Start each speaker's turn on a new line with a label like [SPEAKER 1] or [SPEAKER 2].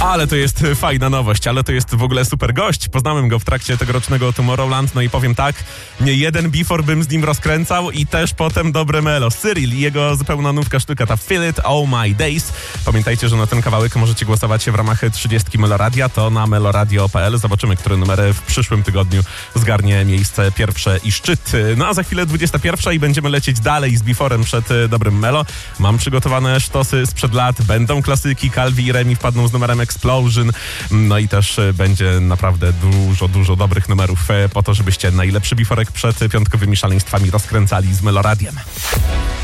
[SPEAKER 1] Ale to jest fajna nowość, ale to jest w ogóle super gość. Poznałem go w trakcie tegorocznego Tomorrowland, no i powiem tak, nie jeden before bym z nim rozkręcał i też potem dobre melo. Cyril i jego zupełna nówka sztuka, ta Feel It All My Days. Pamiętajcie, że na ten kawałek możecie głosować w ramach 30 Meloradia, to na meloradio.pl. Zobaczymy, który numer w przyszłym tygodniu zgarnie miejsce pierwsze i szczyt. No a za chwilę 21 i będziemy lecieć dalej z beforem przed dobrym melo. Mam przygotowane sztosy sprzed lat, będą klasyki, Calvi i Remi wpadną z numerem Explosion, no i też będzie naprawdę dużo dobrych numerów po to, żebyście najlepszy biforek przed piątkowymi szaleństwami rozkręcali z Meloradiem.